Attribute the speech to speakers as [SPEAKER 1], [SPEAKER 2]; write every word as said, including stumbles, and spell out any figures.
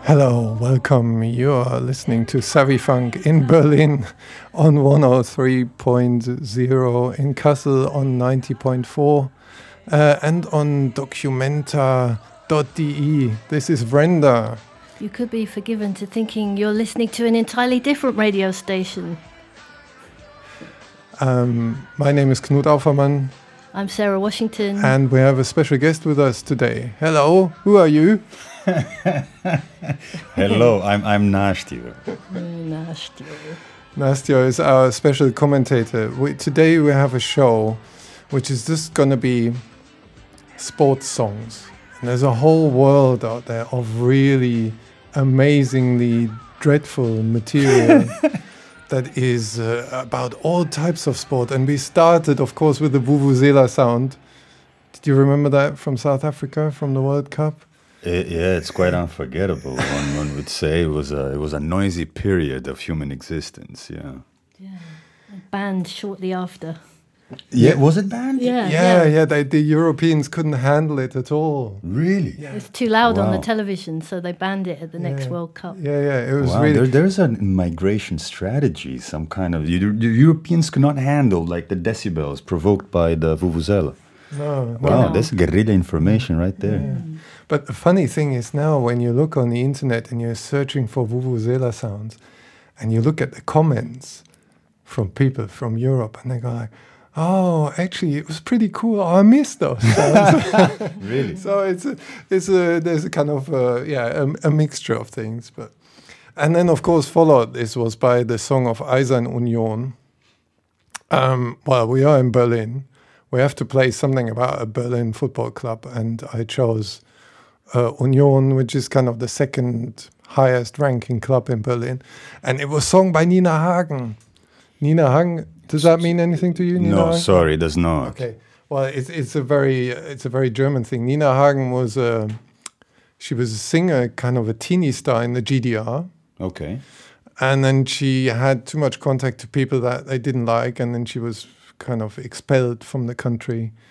[SPEAKER 1] Hello, welcome. You are listening to Savvy Funk in Berlin on one oh three point oh, in Kassel on ninety point four, uh, and on documenta dot d e. This is Brenda.
[SPEAKER 2] You could be forgiven to thinking you're listening to an entirely different radio station.
[SPEAKER 1] Um, my name is Knut Aufermann.
[SPEAKER 2] I'm Sarah Washington.
[SPEAKER 1] And we have a special guest with us today. Hello, who are you?
[SPEAKER 3] Hello, I'm I'm Nastio.
[SPEAKER 2] Nastio.
[SPEAKER 1] Nastio is our special commentator. We, today we have a show which is just going to be sports songs. And there's a whole world out there of really amazingly dreadful material that is uh, about all types of sport. And we started, of course, with the Vuvuzela sound. Did you remember that from South Africa, from the World Cup?
[SPEAKER 3] It, yeah, it's quite unforgettable. One, one would say it was a it was a noisy period of human existence. Yeah.
[SPEAKER 2] Yeah. Banned shortly after.
[SPEAKER 3] Yeah, was it banned?
[SPEAKER 2] Yeah.
[SPEAKER 1] Yeah, yeah. yeah they, the Europeans couldn't handle it at all.
[SPEAKER 3] Really?
[SPEAKER 1] Yeah.
[SPEAKER 2] It's too loud
[SPEAKER 3] Wow.
[SPEAKER 2] on the television, so they banned it at the next
[SPEAKER 1] Yeah.
[SPEAKER 2] World Cup.
[SPEAKER 1] Yeah, yeah. It was
[SPEAKER 3] Wow,
[SPEAKER 1] really.
[SPEAKER 3] there, there's a migration strategy, some kind of. You, the Europeans could not handle like the decibels provoked by the vuvuzela.
[SPEAKER 1] No,
[SPEAKER 3] Wow,
[SPEAKER 2] No.
[SPEAKER 3] that's guerrilla information right there.
[SPEAKER 1] Yeah. But the funny thing is now when you look on the internet and you're searching for Vuvuzela sounds and you look at the comments from people from Europe and they go like, oh, actually it was pretty cool. Oh, I missed those sounds.
[SPEAKER 3] Really?
[SPEAKER 1] So it's a, it's a, there's a kind of, uh, yeah, a, a mixture of things. But And then of course followed this was by the song of Eisern Union. Um, well, we are in Berlin. We have to play something about a Berlin football club, and I chose uh, Union, which is kind of the second highest ranking club in Berlin. And it was sung by Nina Hagen. Nina Hagen, does that mean anything to you, Nina
[SPEAKER 3] No,
[SPEAKER 1] Hagen?
[SPEAKER 3] sorry, it does not.
[SPEAKER 1] Okay. Well, it's it's a very it's a very German thing. Nina Hagen was a she was a singer, kind of a teeny star in the G D R.
[SPEAKER 3] Okay.
[SPEAKER 1] And then she had too much contact to people that they didn't like, and then she was kind of expelled from the country